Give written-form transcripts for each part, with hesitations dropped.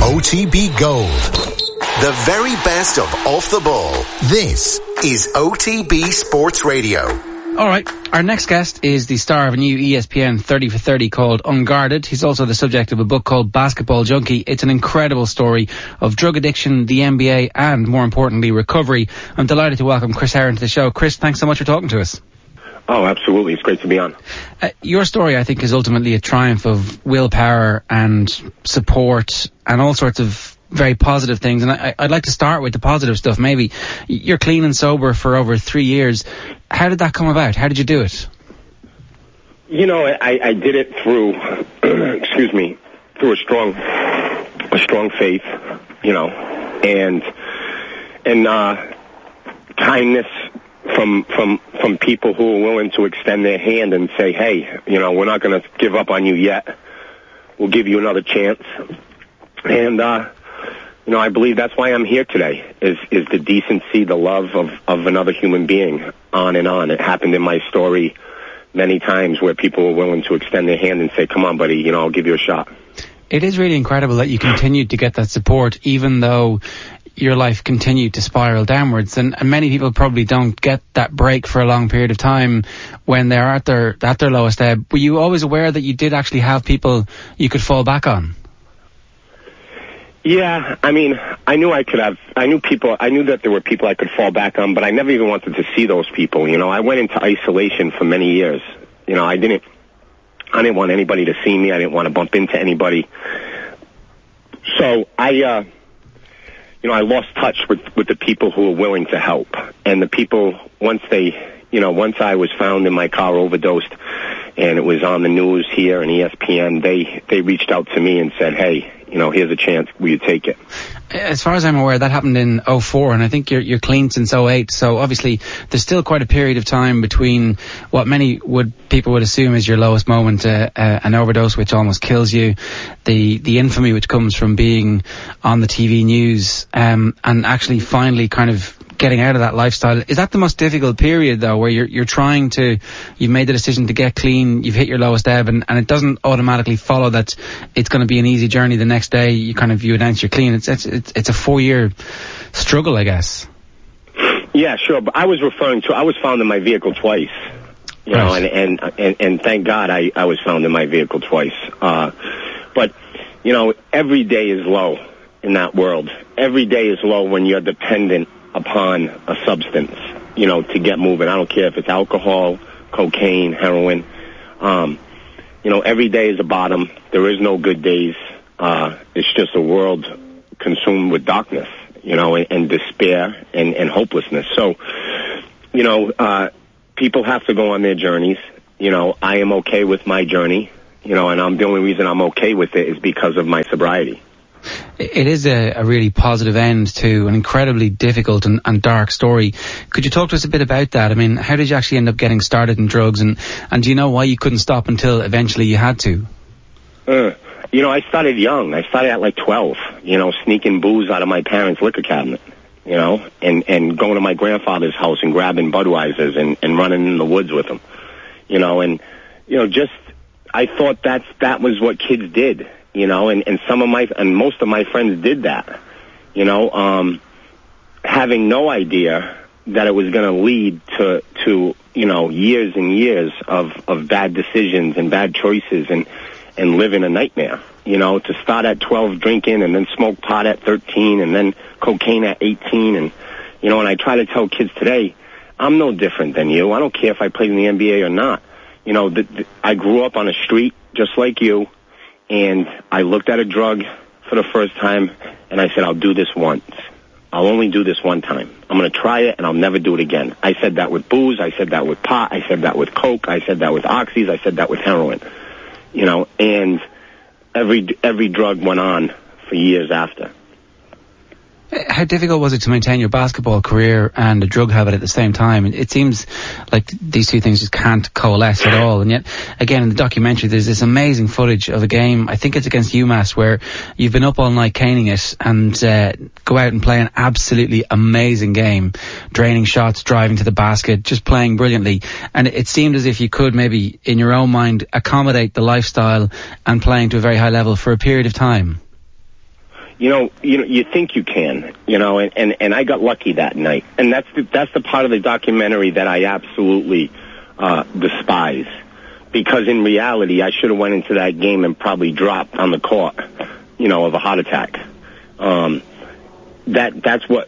OTB Gold. The very best of off the ball. This is OTB Sports Radio. All right, our next guest is the star of a new ESPN 30 for 30 called Unguarded. He's also the subject of a book called Basketball Junkie. It's an incredible story of drug addiction, the NBA, and more importantly, recovery. I'm delighted to welcome Chris Herron to the show. Chris, thanks so much for talking to us. Oh, absolutely. It's great to be on. Your story, I think, is ultimately a triumph of willpower and support and all sorts of very positive things. And I'd like to start with the positive stuff. Maybe you're clean and sober for over 3 years. How did that come about? How did you do it? You know, I did it through, excuse me, through a strong faith, you know, and kindness from people who are willing to extend their hand and say, hey, you know, we're not going to give up on you yet. We'll give you another chance. And, you know, I believe that's why I'm here today, is the decency, the love of another human being, on and on. It happened in my story many times where people were willing to extend their hand and say, come on, buddy, you know, I'll give you a shot. It is really incredible that you continued to get that support, even though your life continued to spiral downwards. And many people probably don't get that break for a long period of time when they're at their lowest ebb. Were you always aware that you did actually have people you could fall back on? Yeah, I mean, I knew that there were people I could fall back on, but I never even wanted to see those people. You know, I went into isolation for many years. You know, I didn't want anybody to see me. I didn't want to bump into anybody. So I lost touch with the people who were willing to help. And the people, once I was found in my car overdosed and it was on the news here and ESPN, they reached out to me and said, hey, you know, here's a chance. Will you take it? As far as I'm aware, that happened in 2004, and I think you're clean since 2008. So obviously, there's still quite a period of time between what people would assume is your lowest moment, an overdose which almost kills you, the infamy which comes from being on the TV news, and actually finally kind of getting out of that lifestyle. Is that the most difficult period, though, where you've made the decision to get clean, you've hit your lowest ebb, and it doesn't automatically follow that it's going to be an easy journey the next day you announce you're clean? It's a 4-year struggle, I guess. Yeah, sure, but I was found in my vehicle twice. You know, and thank God I was found in my vehicle twice. But, you know, every day is low in that world. Every day is low when you're dependent upon a substance, you know, to get moving. I don't care if it's alcohol, cocaine, heroin. You know, every day is a bottom. There is no good days. It's just a world consumed with darkness, you know, and despair and hopelessness. So, you know, people have to go on their journeys. You know, I am okay with my journey, you know, and the only reason I'm okay with it is because of my sobriety. It is a really positive end to an incredibly difficult and dark story. Could you talk to us a bit about that? I mean, how did you actually end up getting started in drugs, and do you know why you couldn't stop until eventually you had to? You know, I started young. I started at like 12, you know, sneaking booze out of my parents' liquor cabinet, you know, and going to my grandfather's house and grabbing Budweisers and running in the woods with them, you know, and, you know, just, I thought that was what kids did. You know, and most of my friends did that, you know, having no idea that it was going to lead to, you know, years and years of bad decisions and bad choices and live in a nightmare, you know, to start at 12 drinking and then smoke pot at 13 and then cocaine at 18. And, you know, and I try to tell kids today, I'm no different than you. I don't care if I played in the NBA or not. You know, I grew up on a street just like you. And I looked at a drug for the first time, and I said, I'll do this once. I'll only do this one time. I'm going to try it, and I'll never do it again. I said that with booze. I said that with pot. I said that with coke. I said that with oxys. I said that with heroin. You know, and every drug went on for years after. How difficult was it to maintain your basketball career and a drug habit at the same time? It seems like these two things just can't coalesce at all. And yet, again, in the documentary, there's this amazing footage of a game, I think it's against UMass, where you've been up all night caning it and go out and play an absolutely amazing game, draining shots, driving to the basket, just playing brilliantly. And it seemed as if you could maybe, in your own mind, accommodate the lifestyle and playing to a very high level for a period of time. you think you can, and I got lucky that night. And that's the part of the documentary that I absolutely despise. Because in reality, I should have went into that game and probably dropped on the court, of a heart attack. That's what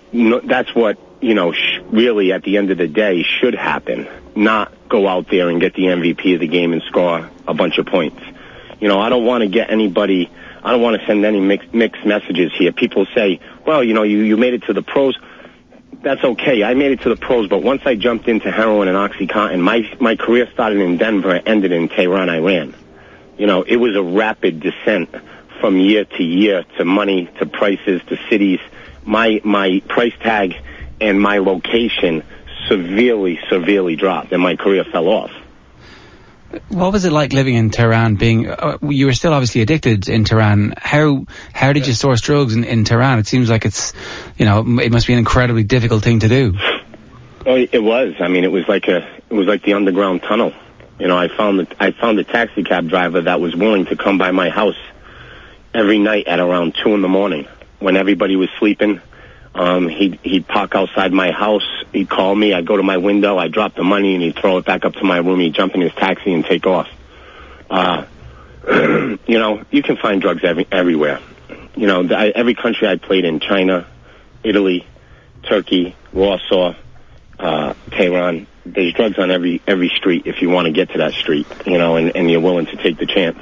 really at the end of the day should happen. Not go out there and get the MVP of the game and score a bunch of points. I don't want to get anybody. I don't want to send any mixed messages here. People say, well, you made it to the pros. That's okay. I made it to the pros, but once I jumped into heroin and OxyContin, my career started in Denver and ended in Tehran, Iran. It was a rapid descent from year to year to money to prices to cities. My price tag and my location severely dropped, and my career fell off. What was it like living in Tehran? You were still obviously addicted in Tehran. How did you source drugs in Tehran? It seems like it's, it must be an incredibly difficult thing to do. Oh, it was. I mean, it was like the underground tunnel. I found a taxi cab driver that was willing to come by my house every night at around 2 a.m. when everybody was sleeping. He'd park outside my house. He'd call me. I'd go to my window. I'd drop the money, and he'd throw it back up to my room. He'd jump in his taxi and take off. You can find drugs everywhere. Every country I played in, China, Italy, Turkey, Warsaw, Tehran, there's drugs on every street if you want to get to that street, and you're willing to take the chance.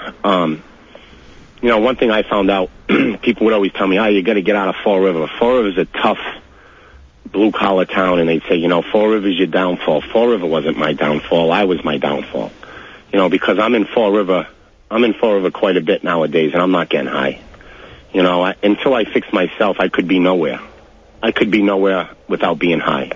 One thing I found out, people would always tell me, you got to get out of Fall River. Fall River's a tough blue-collar town, and they'd say, Fall River's your downfall. Fall River wasn't my downfall. I was my downfall. Because I'm in Fall River quite a bit nowadays, and I'm not getting high. Until I fix myself, I could be nowhere. I could be nowhere without being high.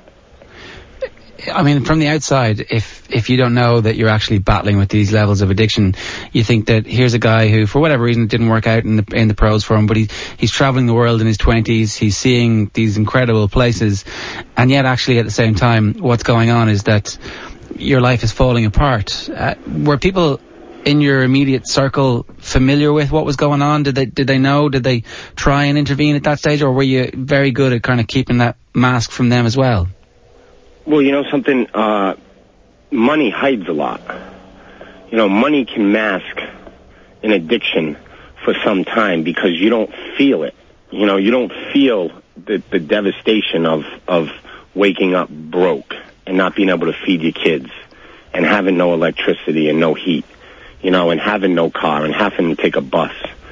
I mean, from the outside, if you don't know that you're actually battling with these levels of addiction, you think that here's a guy who, for whatever reason, it didn't work out in the pros for him, but he's traveling the world in his 20s, he's seeing these incredible places, and yet actually at the same time, what's going on is that your life is falling apart. Were people in your immediate circle familiar with what was going on? Did they know? Did they try and intervene at that stage, or were you very good at kind of keeping that mask from them as well? Well, something, money hides a lot. Money can mask an addiction for some time because you don't feel it. You don't feel the devastation of waking up broke and not being able to feed your kids and having no electricity and no heat, and having no car and having to take a bus.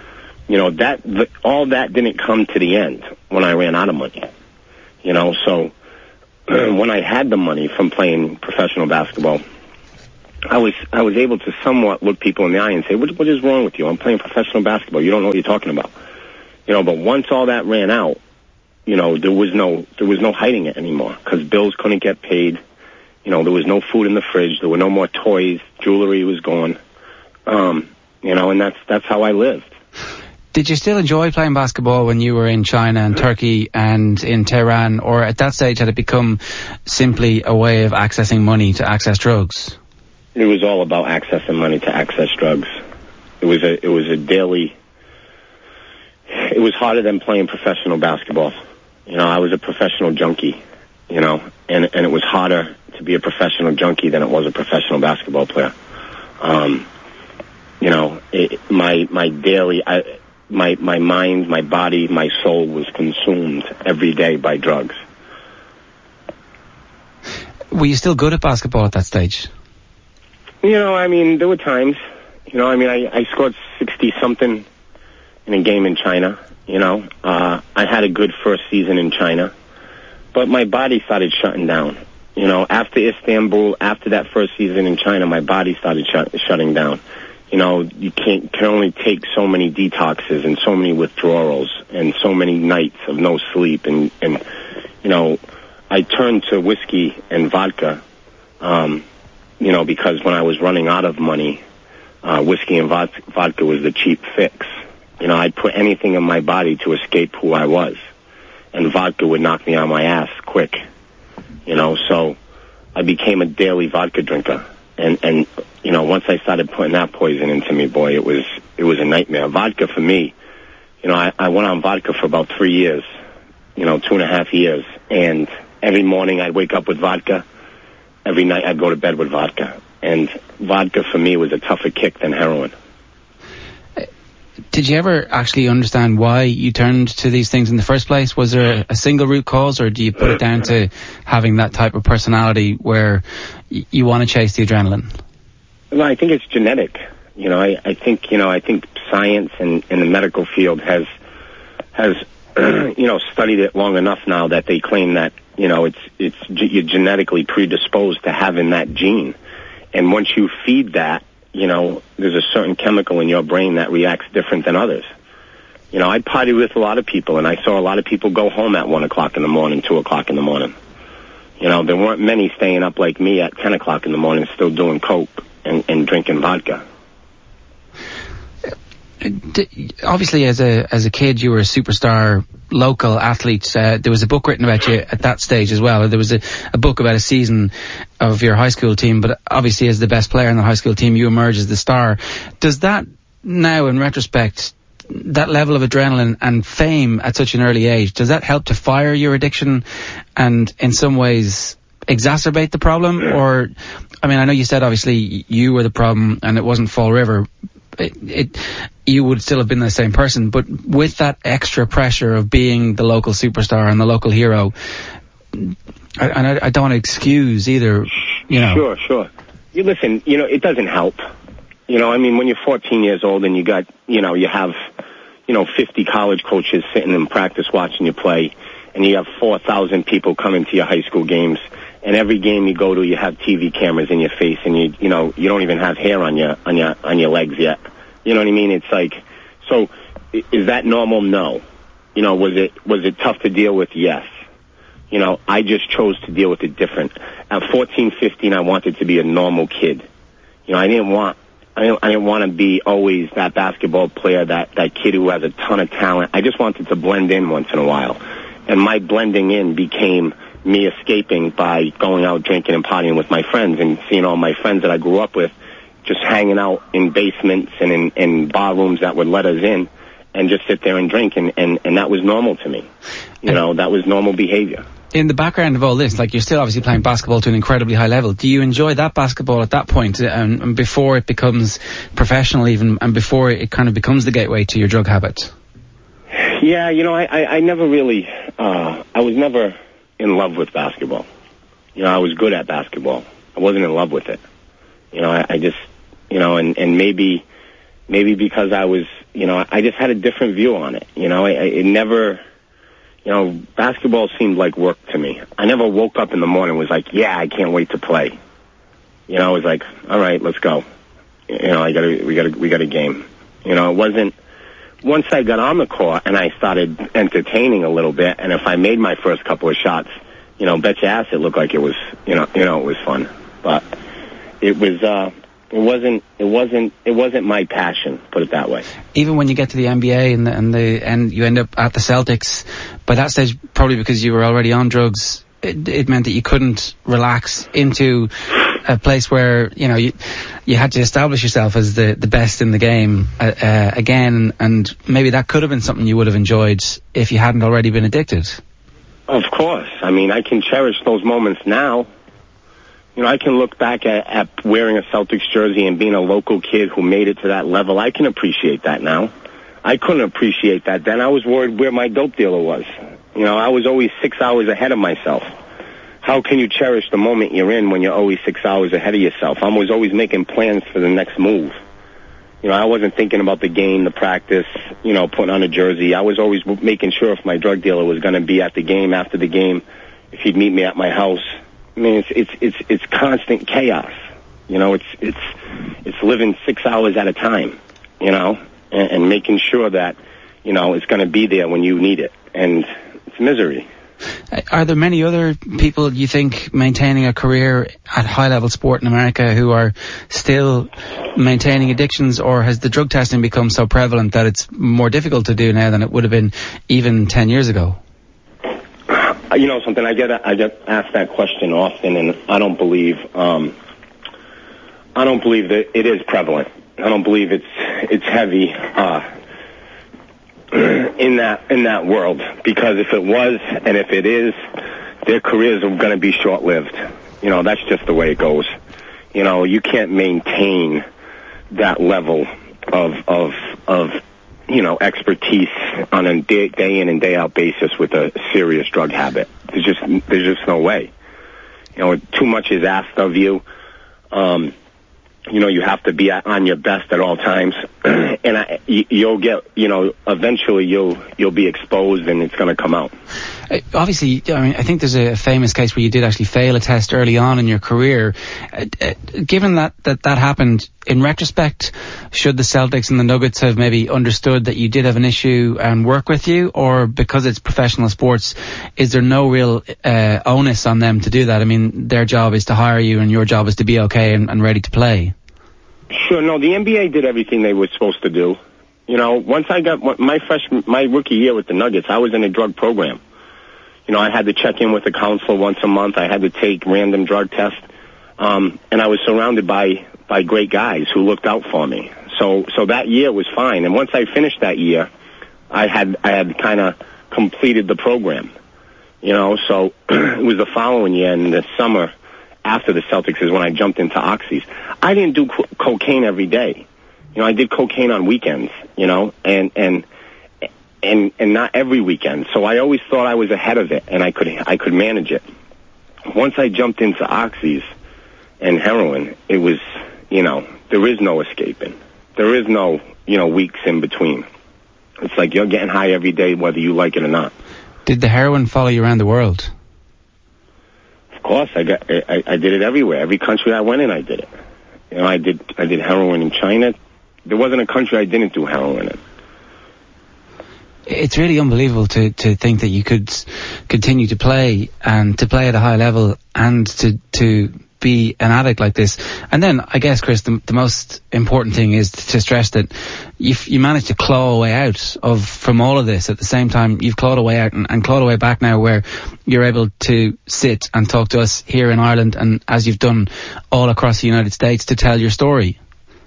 All that didn't come to the end when I ran out of money, so when I had the money from playing professional basketball, I was able to somewhat look people in the eye and say, what is wrong with you? I'm playing professional basketball. You don't know what you're talking about. But once all that ran out, there was no hiding it anymore because bills couldn't get paid. There was no food in the fridge. There were no more toys. Jewelry was gone. And that's how I lived. Did you still enjoy playing basketball when you were in China and Turkey and in Tehran, or at that stage had it become simply a way of accessing money to access drugs? It was all about accessing money to access drugs. It was a daily. It was harder than playing professional basketball. I was a professional junkie. And it was harder to be a professional junkie than it was a professional basketball player. My daily. My mind, my body, my soul was consumed every day by drugs. Were you still good at basketball at that stage? There were times. I scored 60-something in a game in China. I had a good first season in China. But my body started shutting down. After Istanbul, after that first season in China, my body started shutting down. You can only take so many detoxes and so many withdrawals and so many nights of no sleep. And I turned to whiskey and vodka, because when I was running out of money, whiskey and vodka was the cheap fix. I'd put anything in my body to escape who I was. And vodka would knock me on my ass quick. So I became a daily vodka drinker. And once I started putting that poison into me, boy, it was a nightmare. Vodka for me, You know, I went on vodka for about 3 years, 2.5 years. And every morning I'd wake up with vodka. Every night I'd go to bed with vodka. And vodka for me was a tougher kick than heroin. Did you ever actually understand why you turned to these things in the first place? Was there a single root cause, or do you put it down to having that type of personality where you want to chase the adrenaline? Well, I think it's genetic. I think science and the medical field has studied it long enough now that they claim that, you're genetically predisposed to having that gene. And once you feed that, there's a certain chemical in your brain that reacts different than others. I partied with a lot of people, and I saw a lot of people go home at 1 o'clock in the morning, 2 o'clock in the morning. There weren't many staying up like me at 10 o'clock in the morning still doing coke and drinking vodka. Obviously, as a kid, you were a superstar local athlete. There was a book written about you at that stage as well. There was a book about a season of your high school team, but obviously as the best player in the high school team, you emerge as the star. Does that now, in retrospect, that level of adrenaline and fame at such an early age, does that help to fire your addiction and in some ways exacerbate the problem? Or, I mean, I know you said obviously you were the problem and it wasn't Fall River. You would still have been the same person, but with that extra pressure of being the local superstar and the local hero, I don't want to excuse either, Sure. You listen, it doesn't help. When you're 14 years old and you got, you have, 50 college coaches sitting in practice watching you play, and you have 4,000 people coming to your high school games, and every game you go to, you have TV cameras in your face, and you don't even have hair on your legs yet. You know what I mean? It's like, so is that normal? No. Was it tough to deal with? Yes. I just chose to deal with it different. At 14, 15, I wanted to be a normal kid. I didn't want to be always that basketball player, that kid who has a ton of talent. I just wanted to blend in once in a while. And my blending in became me escaping by going out drinking and partying with my friends and seeing all my friends that I grew up with just hanging out in basements and in bar rooms that would let us in and just sit there and drink. And that was normal to me. That was normal behavior. In the background of all this, like, you're still obviously playing basketball to an incredibly high level. Do you enjoy that basketball at that point, and before it becomes professional even, and before it kind of becomes the gateway to your drug habit? Yeah, I never really, I was never in love with basketball. I was good at basketball. I wasn't in love with it. I just, and maybe because I was, I just had a different view on it. It never, basketball seemed like work to me. I never woke up in the morning and was like, yeah, I can't wait to play. I was like, all right, let's go. We got a game. It wasn't, once I got on the court and I started entertaining a little bit, and if I made my first couple of shots, bet your ass it looked like it was, it was fun. But it wasn't my passion, put it that way. Even when you get to the NBA and you end up at the Celtics, by that stage, probably because you were already on drugs, it meant that you couldn't relax into a place where, you had to establish yourself as the best in the game again, and maybe that could have been something you would have enjoyed if you hadn't already been addicted. Of course. I mean, I can cherish those moments now. I can look back at wearing a Celtics jersey and being a local kid who made it to that level. I can appreciate that now. I couldn't appreciate that then. I was worried where my dope dealer was. I was always 6 hours ahead of myself. How can you cherish the moment you're in when you're always 6 hours ahead of yourself? I was always making plans for the next move. I wasn't thinking about the game, the practice, putting on a jersey. I was always making sure if my drug dealer was going to be at the game, after the game, if he'd meet me at my house. I mean, it's constant chaos. It's living 6 hours at a time, and making sure that, it's going to be there when you need it. And it's misery. Are there many other people, you think, maintaining a career at high-level sport in America who are still maintaining addictions, or has the drug testing become so prevalent that it's more difficult to do now than it would have been even 10 years ago? Something, I get asked that question often, and I don't believe that it is prevalent. I don't believe it's heavy. in that world, because if it was, and if it is, their careers are going to be short-lived. You know, that's just the way it goes. You know, you can't maintain that level of you know, expertise on a day in and day out basis with a serious drug habit. There's just no way. You know, too much is asked of you. You know, you have to be on your best at all times, and you'll get, you know, eventually you'll be exposed, and it's going to come out. Obviously, I mean, I think there's a famous case where you did actually fail a test early on in your career. Given that happened, in retrospect, should the Celtics and the Nuggets have maybe understood that you did have an issue and work with you, or because it's professional sports, is there no real onus on them to do that? I mean, their job is to hire you, and your job is to be okay and ready to play. Sure, no, the NBA did everything they were supposed to do. You know, once I got my rookie year with the Nuggets, I was in a drug program. You know, I had to check in with the counselor once a month. I had to take random drug tests, and I was surrounded by great guys who looked out for me. So that year was fine. And once I finished that year, I had kind of completed the program. You know, so it was the following year in the summer after the Celtics is when I jumped into oxys. I didn't do cocaine every day. You know, I did cocaine on weekends, you know, and not every weekend. So I always thought I was ahead of it, and I could manage it. Once I jumped into oxys and heroin, it was, you know, there is no escaping. There is no, you know, weeks in between. It's like you're getting high every day, whether you like it or not. Did the heroin follow you around the world? Of course, I did it everywhere. Every country I went in, I did it. You know, I did heroin in China. There wasn't a country I didn't do heroin in. It's really unbelievable to think that you could continue to play, and to play at a high level, and to be an addict like this. And then, I guess, Chris, the most important thing is to stress that you managed to claw a way out from all of this. At the same time, you've clawed a way out and clawed a way back now, where you're able to sit and talk to us here in Ireland, and as you've done all across the United States, to tell your story.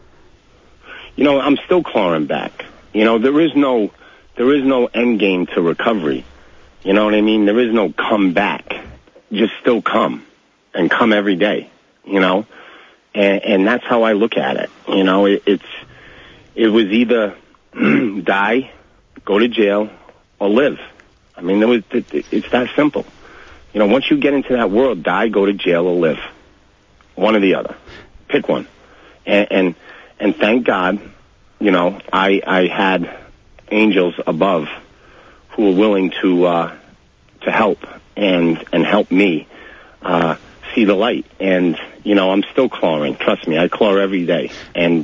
You know, I'm still clawing back. You know, there is no end game to recovery. You know what I mean? There is no come back. Just still come, and come every day, you know? And that's how I look at it. You know, it was either die, go to jail, or live. I mean, it's that simple. You know, once you get into that world, die, go to jail, or live. One or the other. Pick one. And thank God, you know, I had angels above who were willing to help and help me see the light. And you know, I'm still clawing. Trust me, I claw every day. And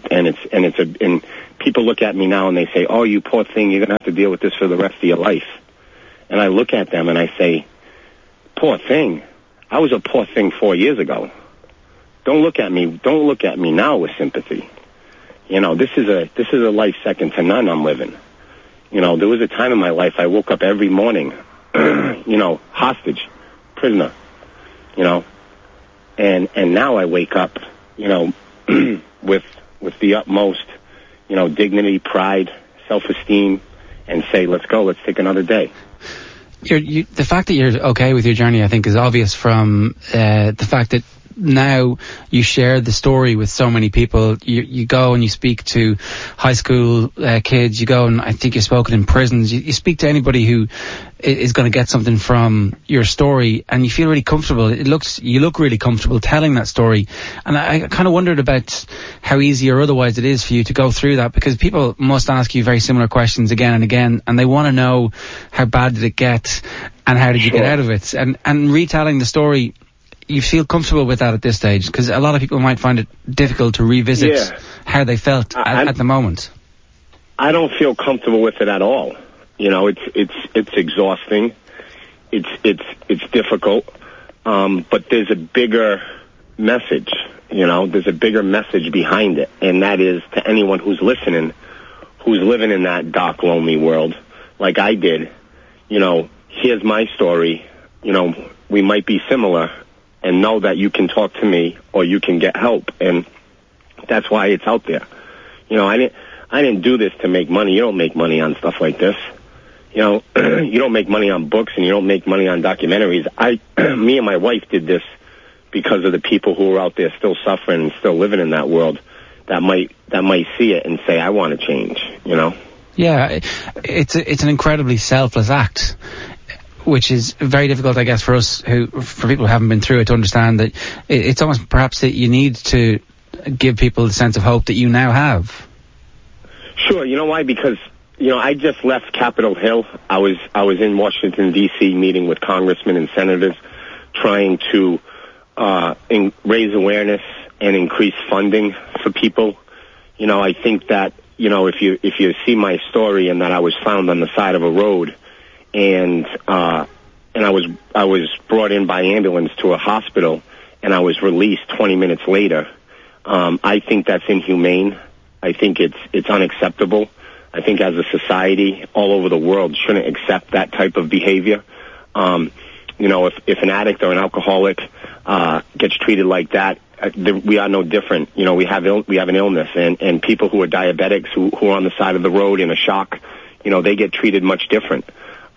people look at me now and they say, "Oh, you poor thing, you're gonna have to deal with this for the rest of your life." And I look at them and I say, "Poor thing. I was a poor thing 4 years ago. Don't look at me now with sympathy. You know, this is a life second to none I'm living. You know, there was a time in my life I woke up every morning, you know, hostage, prisoner, you know, and now I wake up, you know, with the utmost, you know, dignity, pride, self-esteem, and say, let's go, let's take another day." The fact that you're okay with your journey, I think, is obvious from the fact that now you share the story with so many people. You go and you speak to high school kids. You go and I think you've spoken in prisons. You speak to anybody who is going to get something from your story, and you feel really comfortable. You look really comfortable telling that story. And I kind of wondered about how easy or otherwise it is for you to go through that, because people must ask you very similar questions again and again, and they want to know how bad did it get and how did you get out of it. And retelling the story, you feel comfortable with that at this stage? Because a lot of people might find it difficult to revisit how they felt at the moment. I don't feel comfortable with it at all. You know, it's exhausting. It's difficult. But there's a bigger message. You know, there's a bigger message behind it, and that is to anyone who's listening, who's living in that dark, lonely world, like I did. You know, here's my story. You know, we might be similar. And know that you can talk to me or you can get help, and that's why it's out there. You know, I didn't do this to make money. You don't make money on stuff like this. You know, you don't make money on books and you don't make money on documentaries. Me and my wife did this because of the people who are out there still suffering and still living in that world that might see it and say, I want to change, you know? Yeah, it's an incredibly selfless act, which is very difficult, I guess, for people who haven't been through it to understand that it's almost perhaps that you need to give people the sense of hope that you now have. Sure, you know why? Because, you know, I just left Capitol Hill. I was in Washington, D.C., meeting with congressmen and senators, trying to raise awareness and increase funding for people. You know, I think that, you know, if you see my story and that I was found on the side of a road and I was brought in by ambulance to a hospital and I was released 20 minutes later, I think that's inhumane. I think it's unacceptable. I think as a society all over the world shouldn't accept that type of behavior. You know, if an addict or an alcoholic gets treated like that, we are no different. You know, we have an illness, and people who are diabetics who are on the side of the road in a shock, you know, they get treated much different.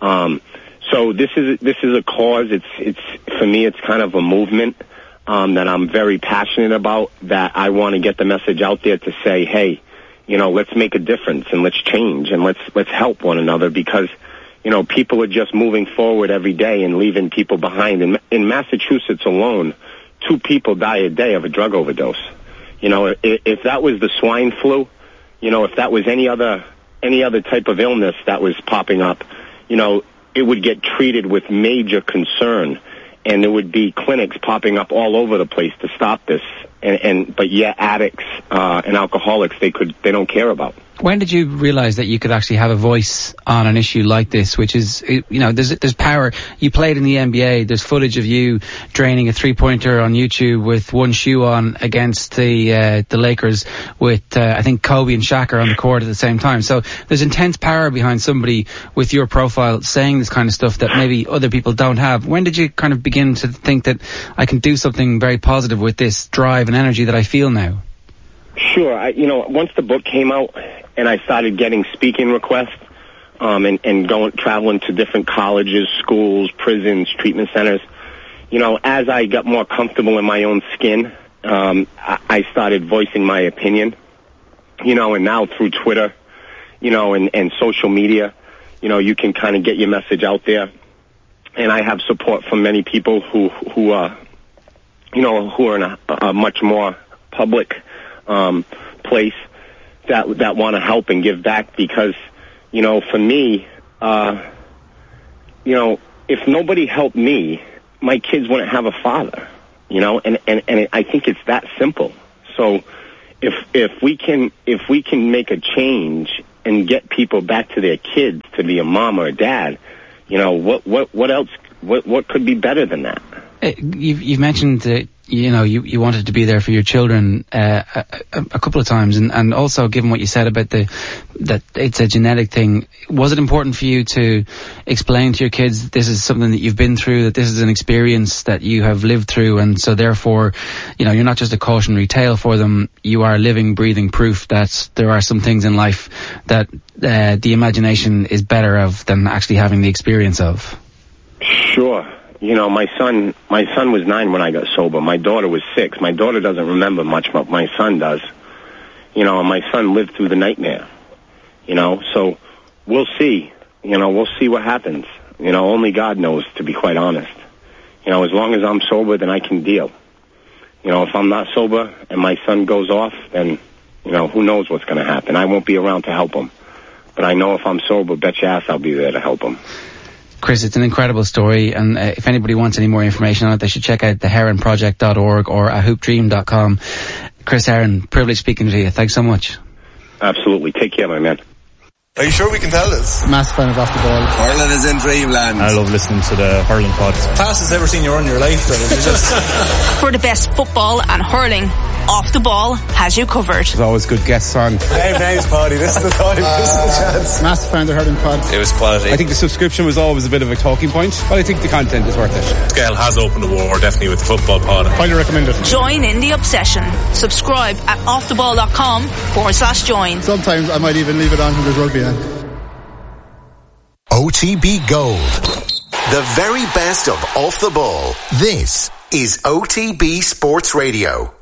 So this is a cause. It's for me, it's kind of a movement that I'm very passionate about. That I want to get the message out there to say, hey, you know, let's make a difference and let's change and let's help one another, because, you know, people are just moving forward every day and leaving people behind. In Massachusetts alone, 2 people die a day of a drug overdose. You know, if that was the swine flu, you know, if that was any other type of illness that was popping up, you know, it would get treated with major concern, and there would be clinics popping up all over the place to stop this. But yet addicts and alcoholics they don't care about. When did you realise that you could actually have a voice on an issue like this, which is, you know, there's power. You played in the NBA. There's footage of you draining a 3-pointer on YouTube with one shoe on against the Lakers with, I think, Kobe and Shaq are on the court at the same time. So there's intense power behind somebody with your profile saying this kind of stuff that maybe other people don't have. When did you kind of begin to think that I can do something very positive with this drive and energy that I feel now? Sure. You know, once the book came out and I started getting speaking requests and traveling to different colleges, schools, prisons, treatment centers, you know, as I got more comfortable in my own skin, I started voicing my opinion, you know, and now through Twitter, you know, and social media, you know, you can kind of get your message out there. And I have support from many people who are in a much more public place that want to help and give back, because, you know, for me, you know, if nobody helped me, my kids wouldn't have a father, you know, and I think it's that simple. So if we can make a change and get people back to their kids to be a mom or a dad, you know, what else, what could be better than that? You've mentioned that, you know, you wanted to be there for your children a couple of times, and also given what you said about that it's a genetic thing, was it important for you to explain to your kids this is something that you've been through, that this is an experience that you have lived through, and so therefore, you know, you're not just a cautionary tale for them, you are living, breathing proof that there are some things in life that the imagination is better of than actually having the experience of? Sure. You know, my son was 9 when I got sober. My daughter was 6. My daughter doesn't remember much, but my son does. You know, and my son lived through the nightmare. You know, so we'll see. You know, we'll see what happens. You know, only God knows, to be quite honest. You know, as long as I'm sober, then I can deal. You know, if I'm not sober and my son goes off, then, you know, who knows what's going to happen. I won't be around to help him. But I know if I'm sober, bet your ass I'll be there to help him. Chris, it's an incredible story, and if anybody wants any more information on it, they should check out theheronproject.org or ahoopdream.com. Chris Heron, privileged speaking to you. Thanks so much. Absolutely. Take care, my man. Are you sure we can tell this? Massive fan of Off the Ball. Hurling is in dreamland. I love listening to the hurling pods. Fastest ever seen you run in your life. For the best football and hurling, Off the Ball has you covered. There's always good guests on. Hey, thanks, Paddy. This is the time. This is the chance. Massive fan of the hurling pods. It was quality. I think the subscription was always a bit of a talking point, but I think the content is worth it. Gael has opened the war, definitely, with the football pod. Highly recommend it. Join in the obsession. Subscribe at offtheball.com/join. Sometimes I might even leave it on when there's rugby on. OTB Gold. The very best of Off the Ball. This is OTB Sports Radio.